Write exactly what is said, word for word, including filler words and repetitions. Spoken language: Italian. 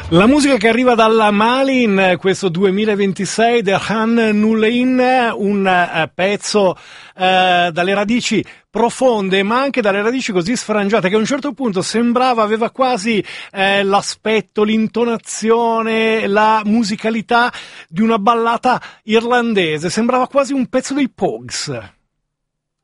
La musica che arriva dalla Mali in questo duemilaventisei, The Han Nulein, un uh, pezzo uh, dalle radici profonde ma anche dalle radici così sfrangiate che a un certo punto sembrava, aveva quasi eh, l'aspetto, l'intonazione, la musicalità di una ballata irlandese, sembrava quasi un pezzo dei Pogues.